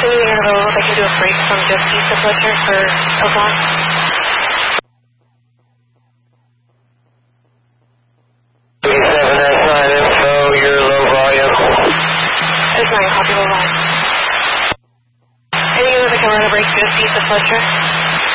available, they can do a freight from just east of Fletcher for Oakmont. 87, that's 9 info, you're low volume. It's 9, copy low volume. Any other that can run a break just east of Fletcher?